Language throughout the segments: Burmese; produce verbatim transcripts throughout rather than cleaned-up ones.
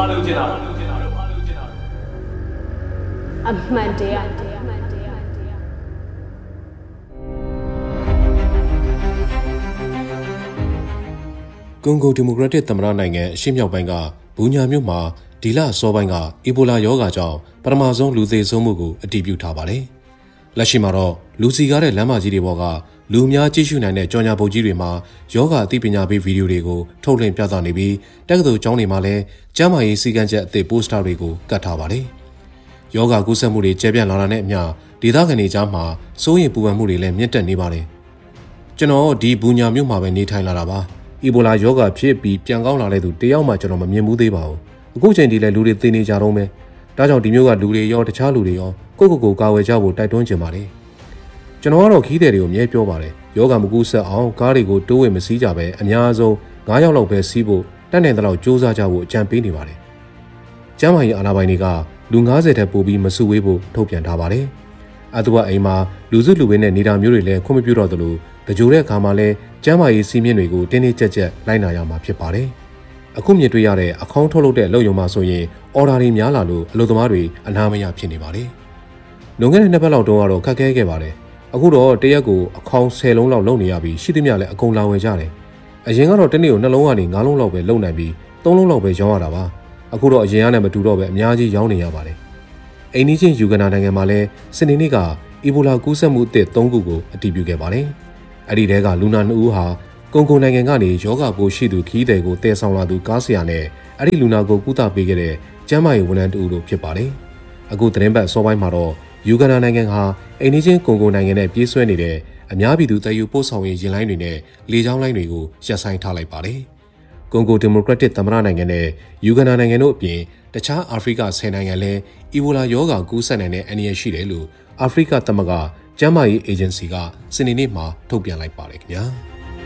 လုပ်ချင်တာအမှန်တရားကွန်ဂိုဒီမိုကရက်တစ်သမ္မတနိုင်ငံအရှေ့မြောက်ပိုင်းကဘူညာမြို့မှာဒီလအစောပိုင်းကအီဘိုလာရောဂါကြောင့်ပထမဆုံးလူသေဆုံးမှုကိုအတည်ပြုထားပါတယ်။လက်ရှိမှာတော့လူစီကားတဲ့လမ်းမကြီးတွေပေါ်ကလူအများကြည့်ရှုနိုင်တဲ့ကြော်ညာပုတ်ကြီးတွေမှာယောဂအသိပညာပေးဗီဒီယိုတွေကိုထုတ်လွှင့်ပြသနေပြီးတက္ကသိုလ်ကျောင်းတွေမှာလည်းကျန်းမာရေးစည်းကမ်းချက်အသစ်ပိုစတာတွေကိုကတ်ထားပါတယ်။ယောဂကူးစက်မှုတွေကျယ်ပြန့်လာတာနဲ့အမျှဒေသခံတွေကြားမှာစိုးရိမ်ပူပန်မှုတွေလည်းမြင့်တက်နေပါတယ်။ကျွန်တော်ဒီဘူညာမြို့မှာပဲနေထိုင်လာတာပါ။အီဘိုလာရောဂါဖြစ်ပြီးပြန်ကောင်းလာတဲ့သူတယောက်မှကျွန်တော်မမြင်ဘူးသေးပါဘူး။အခုချိန်ထိလည်းလူတွေသိနေကြတော့မယ်။ဒါကြောင့်ဒီမျိုးကလူတွေရောတခြားလူတွေရောကိုယ့်ကိုယ်ကိုကာဝယ်ကြဖို့တိုက်တွန်းချင်ပါတယ်။ကျွန်တော်ကတော့ခီးတဲ့တွေကိုအမြဲပြောပါတယ်။ယောဂမကူးဆက်အောင်ကားတွေကိုတိုးဝင်မစီးကြပဲအများဆုံး၅ယောက်လောက်ပဲစီးဖို့တက်နိုင်တဲ့လောက်စူးစမ်းကြဖို့အကြံပေးနေပါတယ်။ကျန်းမာရေးအာဏာပိုင်တွေကလူ၅၀ထက်ပိုပြီးမစုဝေးဖို့ထုတ်ပြန်ထားပါတယ်။အတူအိမ်မှာလူစုလူဝေးနဲ့နေတာမျိုးတွေလည်းခွင့်မပြုတော့သလိုတကြိုတဲ့အခါမှာလည်းကျန်းမာရေးစီးမြင့်တွေကိုတင်းတင်းကြပ်ကြပ်လိုက်နာရမှာဖြစ်ပါတယ်။အခုမြင်တွေ့ရတဲ့အခေါင်းထုတ်လုပ်တဲ့အလုပ်ရုံမှာဆိုရင်အော်ဒါတွေများလာလို့အလုပ်သမားတွေအနာမရဖြစ်နေပါတယ်။လွန်ခဲ့တဲ့နှစ်ပတ်လောက်တုန်းကတော့ခက်ခဲခဲ့ပါတယ်။အခုတော့တရက်ကိုအခေါင်း၁၀လုံးလောက်လုပ်နေရပြီးရှိသမျှလည်းအကုန်လာဝယ်ကြတယ်။အရင်ကတော့တစ်နေ့ကိုနှလုံးကနေ၅လုံးလောက်ပဲလုပ်နိုင်ပြီး၃လုံးလောက်ပဲရောင်းရတာပါ။အခုတော့အရင်ကနဲ့မတူတော့ပဲအများကြီးရောင်းနေရပါတယ်။အိန္ဒိချင်းယူဂန်ဒါနိုင်ငံမှာလည်းစနေနေ့ကအီဘိုလာကူးစက်မှုအသစ်၃ခုကိုအတည်ပြုခဲ့ပါတယ်။အဲ့ဒီတဲကလူနာနှစ်ဦးဟာကွန်ဂိုနိုင်ငံကနေယောဂပိုးရှိသူခီးသည်ကိုတည်ဆောင်လာသူကားဆရာနဲ့အဲ့ဒီလူနာကိုကုသပေးခဲ့တဲ့ကျန်းမာရေးဝန်ထမ်းတူတို့ဖြစ်ပါတယ်။အခုသတင်းပတ်စောပိုင်းမှာတော့ယူဂန်ဒါနိုင်ငံဟာအိန္ဒိချင်းကွန်ဂိုနိုင်ငံနဲ့ပြေးဆွဲနေတဲ့အများပြည်သူတည်ယူပို့ဆောင်ရေးယာဉ်လိုင်းတွေနဲ့လေကြောင်းလိုင်းတွေကိုရပ်ဆိုင်းထားလိုက်ပါတယ်။ကွန်ဂိုဒီမိုကရက်တစ်သမ္မတနိုင်ငံနဲ့ယူဂန်ဒါနိုင်ငံတို့အပြင်တခြားအာဖရိကဆယ်နိုင်ငံလည်းအီဘိုလာရောဂါကူးစက်နိုင်တဲ့အန္တရာယ်ရှိတယ်လို့အာဖရိကသမဂ္ဂကျန်းမာရေးအေဂျင်စီကစနေနေ့မှာထုတ်ပြန်လိုက်ပါတယ်ခင်ဗျာ။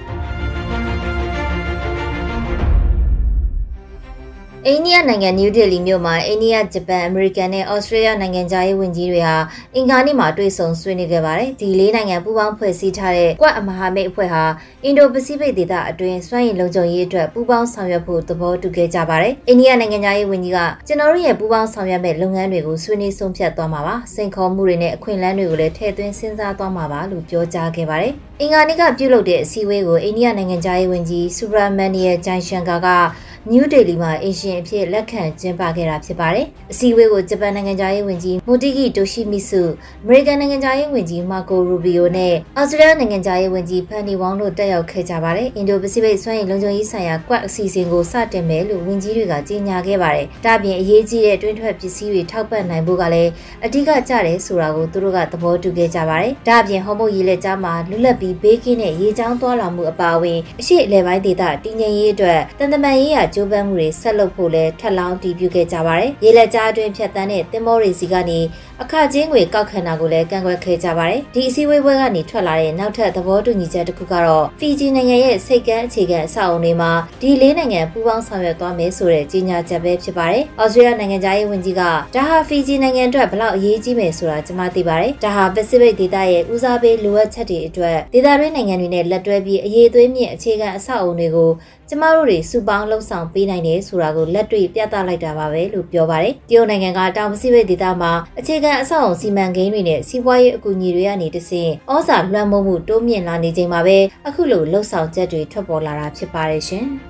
အိန္ဒိယနိုင်ငံနယူးဒေလီမြို့မှာအိန္ဒိယဂျပန်အမေရိကန်နဲ့ဩစတြေးလျနိုင်ငံသားရေးဝန်ကြီးတွေဟာအင်္ဂါနေ့မှာတွေ့ဆုံဆွေးနွေးခဲ့ပါတယ်ဒီလေးနိုင်ငံပူးပေါင်းဖွဲ့စည်းထားတဲ့ကွက်အမဟာမိတ်အဖွဲ့ဟာအင်ဒိုပစိဖိတ်ဒေသအတွင်းစွမ်းရည်လုံခြုံရေးအတွက်ပူးပေါင်းဆောင်ရွက်ဖို့သဘောတူခဲ့ကြပါတယ်အိန္ဒိယနိုင်ငံသားရေးဝန်ကြီးကကျွန်တော်တို့ရဲ့ပူးပေါင်းဆောင်ရွက်မဲ့လုပ်ငန်းတွေကိုဆွေးနွေးဆုံးဖြတ်သွားမှာပါစိန်ခေါ်မှုတွေနဲ့အခွင့်အလမ်းတွေကိုလည်းထည့်သွင်းစဉ်းစားသွားမှာပါလို့ပြောကြားခဲ့ပါတယ်အင်္ဂါနေ့ကပြုလုပ်တဲ့အစည်းအဝေးကိုအိန္ဒိယနိုင်ငံသားရေးဝန်ကြီးဆူဘရာမန်နီယာဂျိုင်ရှန်ကာကနယူးဒေလီမှာအင်ရှင်အဖြစ်လက်ခံကျင်းပခဲ့တာဖြစ်ပါတယ်။အစည်းအဝေးကိုဂျပန်နိုင်ငံသားရေးဝန်ကြီးမိုတီဂီတိုရှိမီဆုအမေရိကန်နိုင်ငံသားရေးဝန်ကြီးမာကိုရူဘီယိုနဲ့အော်စတြေးလျနိုင်ငံသားရေးဝန်ကြီးဖန်နီဝေါင်းတို့တက်ရောက်ခဲ့ကြပါတယ်။အင်ဒိုပစိဖိတ်စွမ်းရည်လုံခြုံရေးဆိုင်ရာကွက်အစီအစဉ်ကိုစတင်မယ်လို့ဝန်ကြီးတွေကကြေညာခဲ့ပါတယ်။ဒါ့အပြင်အရေးကြီးတဲ့တွင်းထွက်ပစ္စည်းတွေထောက်ပံ့နိုင်ဖို့ကလည်းအဓိကကျတယ်ဆိုတာကိုသူတို့ကသဘောတူခဲ့ကြပါတယ်။ဒါ့အပြင်ဟော်မုတ်ရေလက်ကြားမှာလွတ်လပ်ပြီးဘေးကင်းတဲ့ရေကြောင်းသွားလာမှုအပါအဝင်အရှိအလဲပိုင်းဒေသတည်ငြိမ်ရေးအတွက်တန်တမန်ရေးရာကြိုးပမ်းမှုတွေဆက်လုပ်ဖို့လည်းထပ်လောင်းတည်ပြုခဲ့ကြပါတယ်။ရေလက်ကြားအတွင်းဖြတ်တန်းတဲ့သင်္ဘောတွေစီကနေအခကြေးငွေကောက်ခံတာကိုလည်းကန့်ကွက်ခဲ့ကြပါတယ်။ဒီအစည်းအဝေးပွဲကနေထွက်လာတဲ့နောက်ထပ်သဘောတူညီချက်တစ်ခုကတော့ဖီဂျီနိုင်ငံရဲ့စိတ်ကမ်းအခြေခံအဆောက်အုံတွေမှာဒီလေးနိုင်ငံပူးပေါင်းဆောင်ရွက်သွားမယ်ဆိုတဲ့ကြေညာချက်ပဲဖြစ်ပါတယ်။အော်စတြေးလျနိုင်ငံသားရေးဝန်ကြီးကဒါဟာဖီဂျီနိုင်ငံအတွက်ဘယ်လောက်အရေးကြီးမယ်ဆိုတာကျွန်မသိပါတယ်။ဒါဟာပစိဖိတ်ဒေသရဲ့ဦးစားပေးလိုအပ်ချက်တွေအတွက်ဒေသတွင်းနိုင်ငံတွေနဲ့လက်တွဲပြီးအရေးသွေးမြင့်အခြေခံအဆောက်အုံတွေကိုကျမတို့တွေစုပေါင်းလှုပ်ဆောင်ပေးနိုင်တယ်ဆိုတာကိုလက်တွေ့ပြသလိုက်တာပါပဲလို့ပြောပါတယ်။တရုတ်နိုင်ငံကတောင်ပစိဖိတ်ဒေသမှာအခြေခံအဆောက်အုံစီမံကိန်းတွေနဲ့စီးပွားရေးအကူအညီတွေကနေတဆင့်ဩဇာလွှမ်းမိုးမှုတိုးမြင့်လာနေချိန်မှာပဲအခုလိုလှုပ်ဆောင်ချက်တွေထွက်ပေါ်လာတာဖြစ်ပါတယ်ရှင်။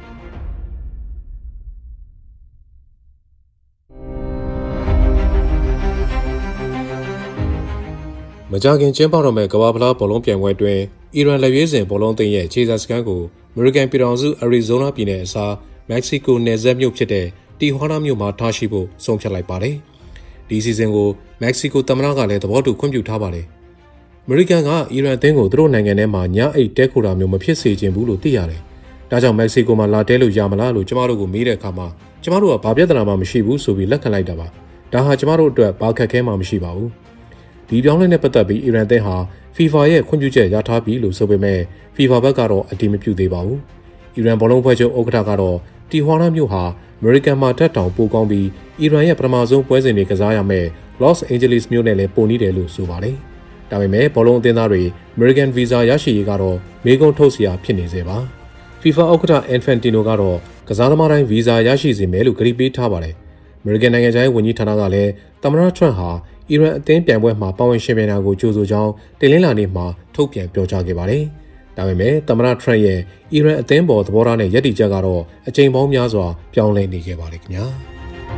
မကြခင်ကျင်းပတော့မဲ့ကမ္ဘာဖလားဘောလုံးပြိုင်ပွဲတွင်အီရန်လက်ရွေးစင်ဘောလုံးအသင်းရဲ့ခြေစစခန်းကိုအမေရိကန်ပြည်ထောင်စုအရီဇိုနာပြည်နယ်အစားမက္ကဆီကိုနယ်စပ်မြို့ဖြစ်တဲ့တီဟွာနာမြို့မှာထားရှိဖို့ဆုံးဖြတ်လိုက်ပါတယ်။ဒီစီဇန်ကိုမက္ကဆီကိုသမ္မတကလည်းသဘောတူခွင့်ပြုထားပါတယ်။အမေရိကန်ကအီရန်အသင်းကိုသူတို့နိုင်ငံထဲမှာညအိတ်တဲခိုတာမျိုးမဖြစ်စေချင်ဘူးလို့သိရတယ်။ဒါကြောင့်မက္ကဆီကိုမှာလာတဲလို့ရမလားလို့ကျမတို့ကိုမေးတဲ့အခါမှာကျမတို့ကဘာပြဿနာမှမရှိဘူးဆိုပြီးလက်ခံလိုက်တာပါ။ဒါဟာကျမတို့အတွက်ဘာခက်ခဲမှမရှိပါဘူး။ဒီပြောင်းလဲနဲ့ပတ်သက်ပြီးအီရန်အသင်းဟာ FIFA ရဲ့ခွင့်ပြုချက်ရထားပြီလို့ဆိုပေမဲ့ FIFA ဘက်ကတော့အတည်မပြုသေးပါဘူး။အီရန်ဘောလုံးဖွဲ့ချုပ်ဥက္ကဋ္ဌကတော့တီဟွာနာမြို့ဟာအမေရိကန်မှာတက်တောင်ပိုကောင်းပြီးအီရန်ရဲ့ပထမဆုံးပွဲစဉ်တွေကစားရမယ့် Los Angeles မြို့နဲ့လည်းပိုနီးတယ်လို့ဆိုပါတယ်။ဒါပေမဲ့ဘောလုံးအသင်းသားတွေ American Visa ရရှိရေးကတော့မေးခွန်းထုတ်စရာဖြစ်နေစေပါ။ FIFA ဥက္ကဋ္ဌ Infantino ကတော့ကစားသမားတိုင်းဗီဇာရရှိစေမယ်လို့ကြေညာပေးထားပါတယ်။ American နိုင်ငံခြားရေးဝန်ကြီးဌာနကလည်းသမ္မတ Trump ဟာအီရန်အသင်းပြိုင်ပွဲမှာပါဝင်ရှင်ပြိုင်တာကိုကြိုဆိုကြောင်းတင်လင်းလာနေ့မှာထုတ်ပြန်ပြောကြားခဲ့ပါတယ်။ဒါပေမဲ့သမ္မတ Trump ရဲ့အီရန်အသင်းပေါ်သဘောထားနဲ့ယက်တီချက်ကတော့အကြိမ်ပေါင်းများစွာပြောင်းလဲနေခဲ့ပါတယ်ခင်ဗျာ။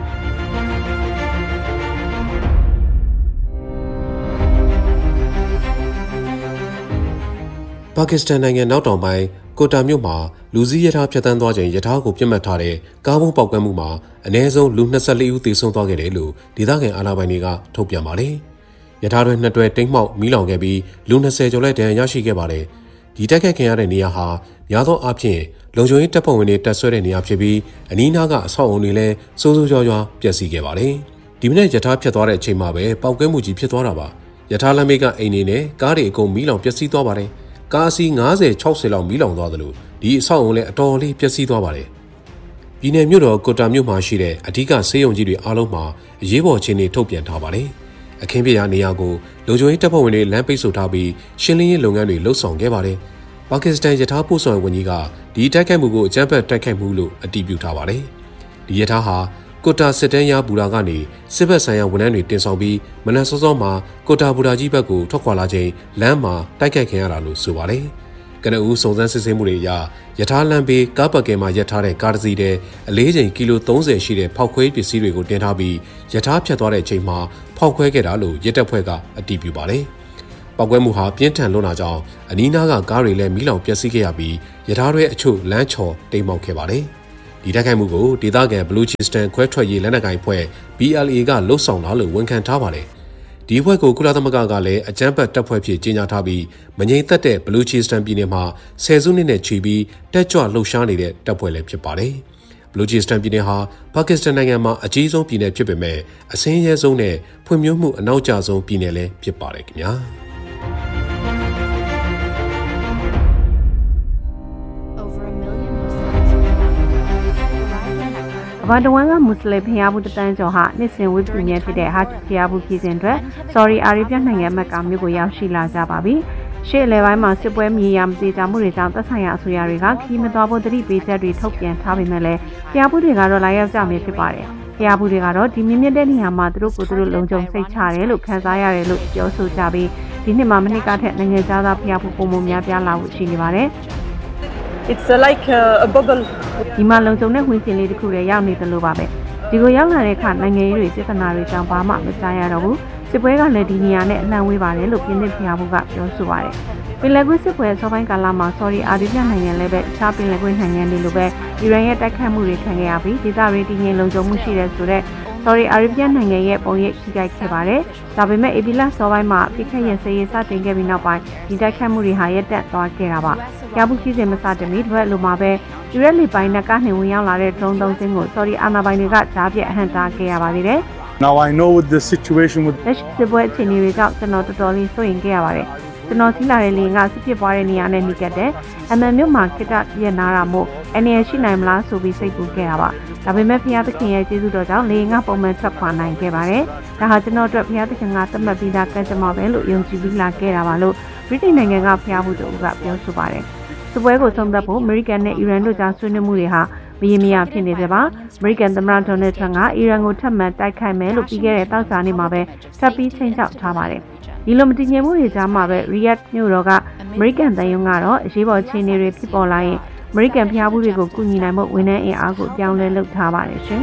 ပါကစ္စတန်နိုင်ငံနောက်တောင်ပိုင်းကိုတာမြို့မှာလူစည်းရထားဖြတ်တန်းသွားချိန်ရထားကိုပြစ်မှတ်ထားတဲ့ကားဘုံပေါက်ကွဲမှုမှာအနည်းဆုံးလူ၂၄ဦးသေဆုံးသွားခဲ့တယ်လို့ဒေသခံအာဏာပိုင်တွေကထုတ်ပြန်ပါတယ်။ရထားတွင်နှစ်တွဲတိမ်မှောက်မီးလောင်ခဲ့ပြီးလူ၂၀ကျော်လည်းဒဏ်ရာရရှိခဲ့ပါတယ်။ဒီတိုက်ခိုက်ခံရတဲ့နေရာဟာများသောအားဖြင့်လုံခြုံရေးတပ်ဖွဲ့ဝင်တွေတပ်ဆွဲတဲ့နေရာဖြစ်ပြီးအနီးနားကအဆောက်အုံတွေလည်းစိုးစိုးရွားရွားပျက်စီးခဲ့ပါတယ်။ဒီမနေ့ရထားဖြတ်သွားတဲ့အချိန်မှာပဲပေါက်ကွဲမှုကြီးဖြစ်သွားတာပါ။ရထားလမ်းမေးကအိမ်တွေနဲ့ကားတွေအကုန်မီးလောင်ပျက်စီးသွားပါတယ်။ကားအစီး၅၀ ၆၀လောက်မီးလောင်သွားသလိုဒီအဆောက်အုံလည်းအတော်လေးပျက်စီးသွားပါတယ်။ပြည်내မြို့တော်ကိုတာမြို့မှာရှိတဲ့အဓိကဆေးရုံကြီးတွေအားလုံးမှာအရေးပေါ်အခြေအနေထုတ်ပြန်ထားပါတယ်။အခင်းဖြစ်ရာနေရာကိုလုံခြုံရေးတပ်ဖွဲ့ဝင်တွေလမ်းပိတ်ဆို့ထားပြီးရှင်းလင်းရေးလုပ်ငန်းတွေလှုပ်ဆောင်ခဲ့ပါတယ်။ပါကစ္စတန်ရထားပို့ဆောင်ရေးဝန်ကြီးကဒီတိုက်ခိုက်မှုကိုအကြမ်းဖက်တိုက်ခိုက်မှုလို့အတည်ပြုထားပါတယ်။ဒီရထားဟာကိုတာစစ်တန်းရဘူရာကနေစစ်ဘက်ဆိုင်ရာဝန်ထမ်းတွေတင်ဆောင်ပြီးမနက်စောစောမှာကိုတာဘူရာကြီးဘက်ကိုထွက်ခွာလာချိန်လမ်းမှာတိုက်ခိုက်ခံရတာလို့ဆိုပါတယ်။ကနဦးစုံစမ်းစစ်ဆေးမှုတွေအရရထားလမ်းဘေးကားပတ်ကဲမှာရပ်ထားတဲ့ကားတစ်စီးတဲ့အလေးချိန်ကီလို၃၀ရှိတဲ့ဖောက်ခွဲပစ္စည်းတွေကိုတင်ထားပြီးရထားဖြတ်သွားတဲ့အချိန်မှာဖောက်ခွဲခဲ့တာလို့ရဲတပ်ဖွဲ့ကအတည်ပြုပါတယ်။ပောက်ကွဲမှုဟာပြင်းထန်လွန်းတာကြောင့်အနီးနားကကားတွေလည်းမီးလောင်ပျက်စီးခဲ့ရပြီးရထားတွေအချို့လမ်းချော်တိမ်မှောက်ခဲ့ပါတယ်။ဒီတိုက်ခိုက်မှုကိုဒေသခံဘလူချစ္စတန်ခွဲထွက်ရေးလက်နက်ကိုင်ဖွဲ့ B L A ကလှုပ်ဆောင်တာလို့ဝန်ခံထားပါတယ်။ဒီဖွဲ့ကိုကုလသမဂ္ဂကလည်းအကြမ်းဖက်တပ်ဖွဲ့ဖြစ်ကြေညာထားပြီးမငြိမ်သက်တဲ့ဘလူချစ္စတန်ပြည်နယ်မှာဆယ်စုနှစ်နဲ့ချီပြီးတက်ကြွလှုပ်ရှားနေတဲ့တပ်ဖွဲ့လည်းဖြစ်ပါတယ်။ဘလူချစ္စတန်ပြည်နယ်ဟာပါကစ္စတန်နိုင်ငံမှာအကြီးဆုံးပြည်နယ်ဖြစ်ပေမဲ့အဆင်းရဲဆုံးနဲ့ဖွံ့ဖြိုးမှုအနောက်ကျဆုံးပြည်နယ်လည်းဖြစ်ပါတယ်ခင်ဗျာ။ဘာတဝမ်းကမွတ်စလင်ဖျားဘူးတန်းကျော်ဟာနှစ်စဉ်ဝိပုညက်ဖြစ်တဲ့ဟာဖျားဘူးပြည်စဉ်အတွက် Saudi Arabia နိုင်ငံမက်ကမြို့ကိုရောက်ရှိလာကြပါပြီ။ရှေ့လေပိုင်းမှာစစ်ပွဲမြေယာမသေးကြမှုတွေကြောင့်သက်ဆိုင်ရာအစိုးရတွေကခီးမသွားဖို့တတိပေးချက်တွေထုတ်ပြန်ထားပေမဲ့လည်းဖျားဘူးတွေကတော့လာရောက်ကြမယ်ဖြစ်ပါတယ်။ဖျားဘူးတွေကတော့ဒီမြင့်မြတ်တဲ့နေရာမှာသူတို့ကိုယ်သူတို့လုံခြုံစိတ်ချတယ်လို့ခံစားရတယ်လို့ပြောဆိုကြပြီးဒီနှစ်မှာမနှစ်ကထက်နိုင်ငံခြားသားဖျားဘူးပုံမှန်များပြားလာဖို့ရှိနေပါတယ်။ It's like a bubble. ဒီမှာလုံခြုံတဲ့ဝင်ကျင်လေးတစ်ခုလည်းရောက်နေတယ်လို့ပါပဲဒီကိုရောက်လာတဲ့အခါနိုင်ငံရေးတွေပြည်ထနာတွေကြောင့်ဘာမှမကြားရတော့ဘူးစစ်ပွဲကလည်းဒီနေရာနဲ့အနှံ့ဝေးပါတယ်လို့ပြည်သစ်ဖျားဘူးကပြောဆိုပါတယ်ပင်လယ်ကွေ့စစ်ပွဲဆောပိုင်းကာလမှာ Saudi Arabia နိုင်ငံလည်းပဲအခြားပင်လယ်ကွေ့နိုင်ငံတွေလိုပဲအီရန်ရဲ့တိုက်ခတ်မှုတွေခံခဲ့ရပြီးဒေသတွေတည်ငြိမ်လုံခြုံမှုရှိတဲ့ဆိုတဲ့ Saudi Arabia နိုင်ငံရဲ့ပုံရိပ်ထိခိုက်ခဲ့ပါတယ်ဒါပေမဲ့ April ဆောပိုင်းမှာပြစ်ခတ်ရစရေးစတင်ခဲ့ပြီးနောက်ပိုင်းဒီတိုက်ခတ်မှုတွေဟာရပ်တန့်သွားခဲ့တာပါရဘူးကြီးစင်မစတင်ပြီးတွေ့လို့မှာပဲယူရက်လီပိုင်းနဲ့ကနေဝင်ရောက်လာတဲ့ drone သုံးစင်းကို Saudi အာဏာပိုင်တွေကကြားပြတ်အဟန့်တားခဲ့ရပါသေးတယ် Now I know with the situation with လက်ရှိစစ်ပွဲအခြေအနေတွေကြောင့်ကျွန်တော်တော်တော်လေးစိုးရိမ်ခဲ့ရပါတယ်ကျွန်တော်စီးလာတဲ့လေကစစ်ပစ်ပွားတဲ့နေရာနဲ့နှိကတ်တယ်အမှန်မြို့မှာခိတပြက်နာတာမို့အနေရရှိနိုင်မလားဆိုပြီးစိတ်ပူခဲ့ရပါဒါပေမဲ့ဖျားသခင်ရဲ့ကျေးဇူးတော်ကြောင့်လေကပုံမှန်ထွက်ခွာနိုင်ခဲ့ပါတယ်ဒါဟာကျွန်တော်အတွက်ဖျားသခင်ကသတ်မှတ်ပြီးသားကံကြမ္မာပဲလို့ယုံကြည်ပြီးလာခဲ့တာပါလို့ဗြိတိန်နိုင်ငံကဖျားမှုတို့ကပြောဆိုပါတယ်စစ်ပွဲကိုဆုံးသက်ဖို့အမေရိကန်နဲ့အီရန်တို့ကြားဆွေးနွေးမှုတွေဟာမရေမရာဖြစ်နေကြပါအမေရိကန်သမ္မတဒေါ်နယ်ထရန့်ကအီရန်ကိုထပ်မံတိုက်ခိုက်မယ်လို့ပြီးခဲ့တဲ့တောက်စာနေ့မှာပဲထပ်ပြီးချိန်ချောက်ထားပါတယ်ဒီလိုမတည်ငြိမ်မှုတွေကြားမှာပဲရီယက်မြို့တော်ကအမေရိကန်တန်ယုံကတော့အရေးပေါ်အခြေအနေတွေဖြစ်ပေါ်လာရင်အမေရိကန်ဖျားဘူးတွေကိုကူညီနိုင်ဖို့ဝန်ထမ်းအင်အားကိုပြောင်းလဲလုပ်ထားပါတယ်ရှင်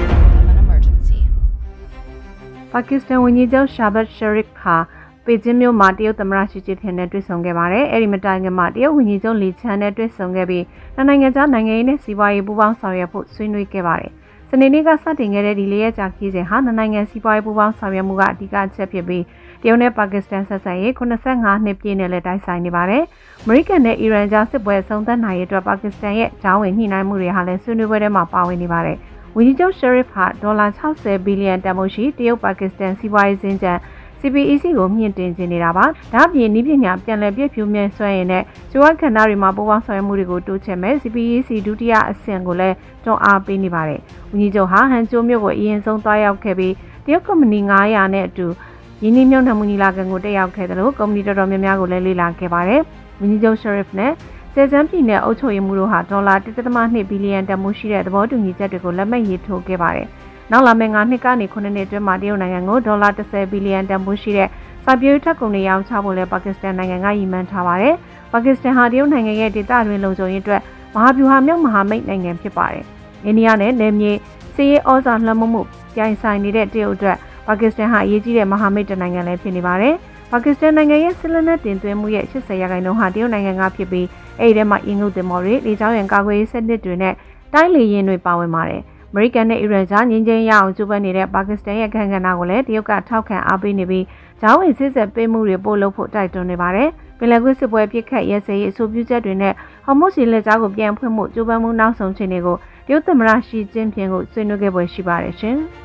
ပါကစ္စတန်ဝန်ကြီးချုပ်ရှာဘတ်ရှရစ်ဟာပေကျင်းမြို့မှာတရုတ်သမ္မတရှီကျင်းဖျင်နဲ့တွေ့ဆုံခဲ့ပါတယ်။အဲဒီမတိုင်ခင်မှာတရုတ်ဝန်ကြီးချုပ်လီချန်နဲ့တွေ့ဆုံခဲ့ပြီးနိုင်ငံခြားနိုင်ငံရေးနဲ့စီးပွားရေးပူးပေါင်းဆောင်ရွက်ဖို့ဆွေးနွေးခဲ့ပါတယ်။စနေနေ့ကစတင်ခဲ့တဲ့ဒီလေးရက်ကြာခီးစဉ်ဟာနိုင်ငံစီးပွားရေးပူးပေါင်းဆောင်ရွက်မှုကအဓိကအချက်ဖြစ်ပြီးတရုတ်နဲ့ပါကစ္စတန်ဆက်ဆံရေး၇၅နှစ်ပြည့်နဲ့လည်းတိုက်ဆိုင်နေပါတယ်။အမေရိကန်နဲ့အီရန်ကြားစစ်ပွဲဆုံးသက်နိုင်ရေးအတွက်ပါကစ္စတန်ရဲ့ဂျားဝင်ညှိနှိုင်းမှုတွေဟာလည်းဆွေးနွေးပွဲထဲမှာပါဝင်နေပါတယ်။ဝန်ကြီးချုပ်ရှရစ်ဟာဒေါ်လာ၆၀ဘီလီယံတန်ဖိုးရှိတရုတ်ပါကစ္စတန်စီးပွားရေးစင်ကြံC P E C ကိုမြင့်တင်ခြင်းနေတာပါ။ဒါ့အပြင်နည်းပညာပြန်လည်ပြည့်ဖြူမြဲဆွဲရင်နဲ့ကျွမ်းခန္ဓာတွေမှာပူးပေါင်းဆောင်ရွက်မှုတွေကိုတိုးချဲ့မယ် C P E C ဒုတိယအဆင့်ကိုလည်းတွန်းအားပေးနေပါတယ်။ဝန်ကြီးချုပ်ဟာဟန်ကျိုမြို့ကိုအရင်ဆုံးသွားရောက်ခဲ့ပြီးတရုတ်ကုမ္ပဏီ၅ရာနဲ့အတူရင်းနှီးမြှုပ်နှံမှုညီလာခံကိုတက်ရောက်ခဲ့တယ်လို့ကုမ္ပဏီတော်တော်များများကိုလည်းလေ့လာခဲ့ပါတယ်။ဝန်ကြီးချုပ်ရှရစ်နဲ့ကျဲချမ်းပြည်နယ်အုပ်ချုပ်ရေးမှူးတို့ဟာဒေါ်လာ တစ်ဒသမနှစ် ဘီလီယံတန်ဖိုးရှိတဲ့သဘောတူညီချက်တွေကိုလက်မှတ်ရေးထိုးခဲ့ပါတယ်။နောက်လာမယ့်ငါးနှစ်ကနေခုနှစ်နှစ်အတွင်းမှာတရုတ်နိုင်ငံကိုဒေါ်လာ တစ်ဆယ်ဘီလီယံတန်ဖိုးရှိတဲ့စိုက်ပျိုးရေးထွက်ကုန်တွေရောင်းချဖို့လည်းပါကစ္စတန်နိုင်ငံကရည်မှန်းထားပါတယ်။ပါကစ္စတန်ဟာတရုတ်နိုင်ငံရဲ့ဒေသတွင်းလုံခြုံရေးအတွက်မဟာဗျူဟာမြောက်မဟာမိတ်နိုင်ငံဖြစ်ပါတယ်။အိန္ဒိယနဲ့နယ်မြေစီးရေးဩဇာလွှမ်းမိုးမှုပြိုင်ဆိုင်နေတဲ့တရုတ်အတွက်ပါကစ္စတန်ဟာအရေးကြီးတဲ့မဟာမိတ်နိုင်ငံလည်းဖြစ်နေပါတယ်။ပါကစ္စတန်နိုင်ငံရဲ့စစ်လက်နက်တင်သွင်းမှုရဲ့ ၈၀ ရာခိုင်နှုန်းဟာတရုတ်နိုင်ငံကဖြစ်ပြီးအဲ့ဒီထဲမှာအင်္ဂုတ်တင်မော်တွေလေကြောင်းရန်ကာကွယ်ရေးစနစ်တွေနဲ့တိုင်းလေယာဉ်တွေပါဝင်ပါတယ်။အမေရိကန်နဲ့အီရန်ကြားငြိမ်းချမ်းရအောင်ကြိုးပမ်းနေတဲ့ပါကစ္စတန်ရဲ့ခံကဏ္ဍကိုလည်းတရုတ်ကထောက်ခံအားပေးနေပြီးဂျာဝင်စစ်ဆက်ပေးမှုတွေပို့လုပ်ဖို့တိုက်တွန်းနေပါတယ်။ပင်လယ်ကွေ့စစ်ပွဲပြစ်ခတ်ရဲစဲရေးအဆိုပြုချက်တွေနဲ့ဟော်မုတ်လက်ကြားကိုပြန်ဖွင့်မှုကြိုးပမ်းမှုနောက်ဆုံးချိန်တွေကိုတရုတ်သမ္မတရှီကျင်းပင်ကိုဆွေးနွေးခဲ့ပွဲရှိပါတယ်ရှင်။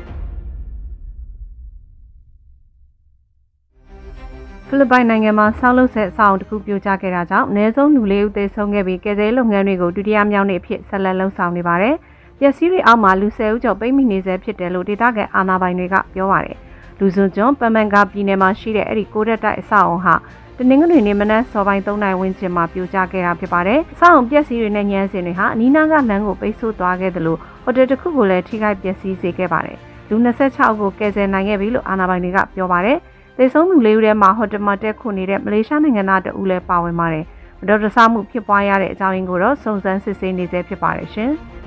ဖိလစ်ပိုင်နိုင်ငံမှာဆောက်လုပ်ဆဲအဆောက်အအုံတစ်ခုပြိုကျခဲ့တာကြောင့်အနည်းဆုံးလူလေးဦးသေဆုံးခဲ့ပြီးကယ်ဆယ်ရေးလုပ်ငန်းတွေကိုဒုတိယမြောက်နေ့အဖြစ်ဆက်လက်လှုပ်ဆောင်နေပါတယ်။ပျက်စီးတွေအောက်မှာလူဆယ်ဦးကျော်ပိတ်မိနေဆဲဖြစ်တယ်လို့ဒေသခံအာဏာပိုင်တွေကပြောပါတယ်။လူစွန်ကျွန်းပမန်ကာပြည်နယ်မှာရှိတဲ့အဲ့ဒီကိုရက်တိုက်အဆောက်အုံဟာတနင်္ဂနွေနေ့မနက်စောပိုင်းသုံးနာရီဝန်းကျင်မှာပြိုကျခဲ့တာဖြစ်ပါတယ်။အဆောက်အုံပျက်စီးတွေနဲ့ညမ်းစင်တွေဟာအနီးနားကလမ်းကိုပိတ်ဆို့သွားခဲ့တယ်လို့ဟိုတယ်တစ်ခုကိုလည်းထိခိုက်ပျက်စီးစေခဲ့ပါတယ်။လူ၂၆ဦးကိုကယ်ဆယ်နိုင်ခဲ့ပြီလို့အာဏာပိုင်တွေကပြောပါတယ်။သေဆုံးသူလေးဦးထဲမှာဟိုတယ်မှာတက်ခုနေတဲ့မလေးရှားနိုင်ငံသားတဦးလည်းပါဝင်ပါတယ်။မတော်တဆမှုဖြစ်ပွားရတဲ့အကြောင်းရင်းကိုတော့စုံစမ်းစစ်ဆေးနေဆဲဖြစ်ပါတယ်ရှင်။